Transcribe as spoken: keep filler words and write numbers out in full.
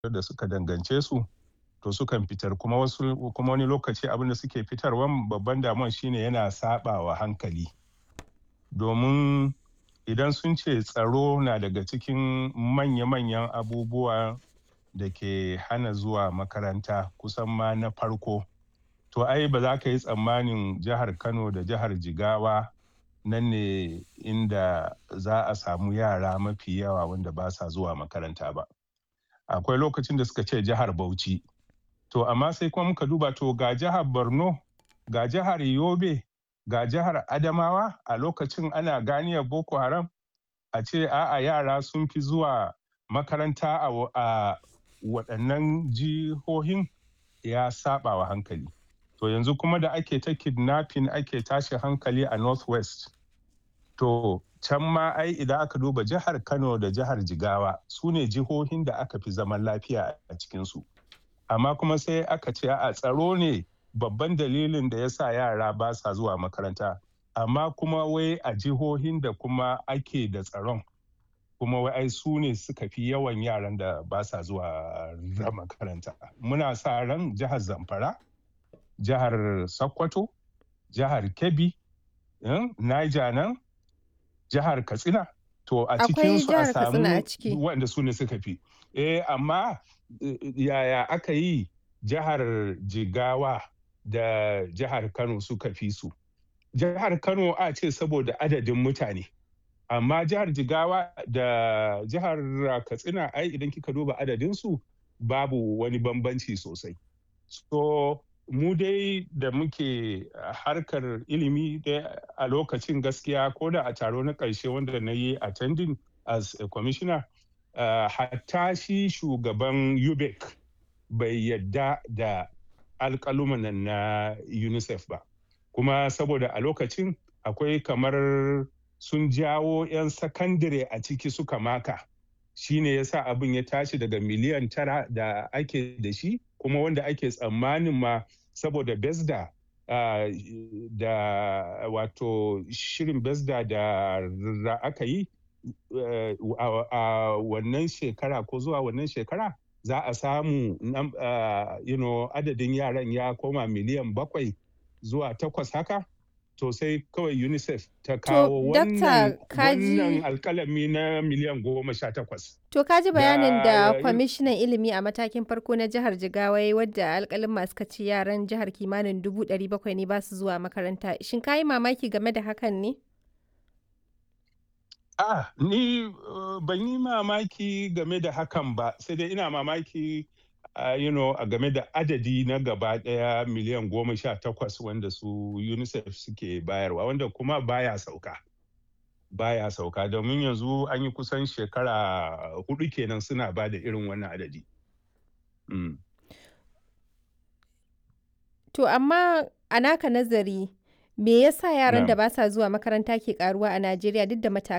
da suka dangance su to sukan fitar kuma wasu kuma wani lokaci abin da suke fitarwan babban damuwan shine yana saɓawa hankali. Domin idan sun ce tsaro na daga cikin manya-manyan abubuwa da ke hana zuwa makaranta kusan ma na farko, to ai ba za ka yi tsammanin jihar Kano da jihar Jigawa nan ne inda za a samu yara mafi yawa wanda ba sa zuwa makaranta ba. Akwai lokacin da suka ce jihar Bauchi. To amma sai kuma muka duba to ga jihar Borno, ga jihar Yobe, ga jihar Adamawa a lokacin ana ganiyar Boko Haram, a ce a'a yara sun fi zuwa makaranta a waɗannan jihohin ya saɓa wa hankali. To yanzu kuma da ake ta kidnapping ake tashi hankali a North West. To can ma ai idan aka duba jihar Kano da jihar Jigawa su ne jihohin da aka fi zaman lafiya a cikinsu. Amma kuma sai aka ce a tsaro ne babban dalilin da ya sa yara ba sa zuwa makaranta. Amma kuma wai a jihohin da kuma ake da tsaron kuma wai ai su ne suka fi yawan yaran da ba sa zuwa makaranta. Muna sa ran jihar Zamfara, jihar Sokoto, jihar Kebbi, Niger nan, jihar Katsina. To a cikinsu a samu wanda su ne suka fi. Eh amma yaya aka yi jihar Jigawa da jihar Kano suka fi su? Jihar Kano a ce saboda adadin mutane. Amma jihar Jigawa da jihar Katsina ai idan kika duba adadinsu babu wani bambanci sosai. So mu dai da muke harkar ilimi a lokacin gaskiya ko da a taro na ƙarshe wanda na yi attending as a commissioner, uh, hatta shi shugaban U B E C bai yadda da alƙaluman na UNICEF ba. Kuma saboda a lokacin akwai kamar sun jawo 'yan sakandare a ciki suka maka. Shi ne ya sa abin ya tashi daga miliyan tara da ake da shi kuma wanda ake tsammanin ma saboda besda uh, da wato shirin besda da aka yi uh, a, a wannan shekara ko zuwa wannan shekara za a samu uh, you know, adadin yaran ya koma miliyan bakwai zuwa takwas haka. To sai kawai UNICEF ta kawo wannan wannan alkalami na miliyan goma sha takwas. To kaji bayanin da kwamishinan ilimi a matakin farko na jihar Jigawa wadda alkalin masu kaci yaran jihar kimanin dubu ɗari bakwai ne ba su zuwa makaranta. Shin ka yi mamaki game da hakan ne? Ah, ni uh, ban yi mamaki game da hakan ba, sai dai ina mamaki Uh, you know, a game da adadi na gaba daya miliyan goma sha takwas wanda su UNICEF suke bayarwa wanda kuma baya sauka. Baya sauka domin yanzu an yi kusan shekara hudu kenan suna ba da irin wannan adadi. Mm. To amma a naka nazari me yasa yaran da ba sa zuwa makaranta ke karuwa a Najeriya duk da matakan